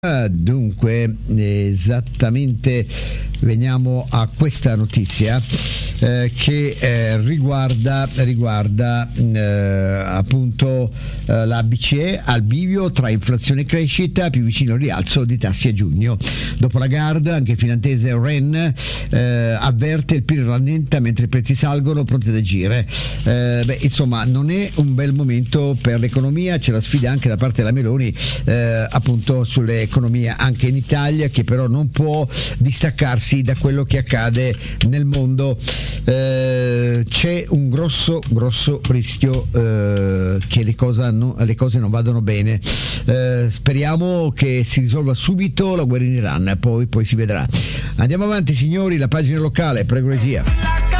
Dunque, esattamente veniamo a questa notizia che riguarda appunto la BCE al bivio tra inflazione e crescita, più vicino al rialzo di tassi a giugno. Dopo la Lagarde, anche il finlandese Rehn avverte il PIL rallenta mentre i prezzi salgono, pronti ad agire. Insomma, non è un bel momento per l'economia, c'è la sfida anche da parte della Meloni appunto sulle economia anche in Italia, che però non può distaccarsi da quello che accade nel mondo. C'è un grosso rischio che le cose non vadano bene. Speriamo che si risolva subito la guerra in Iran, poi si vedrà. Andiamo avanti, signori, la pagina locale, prego regia.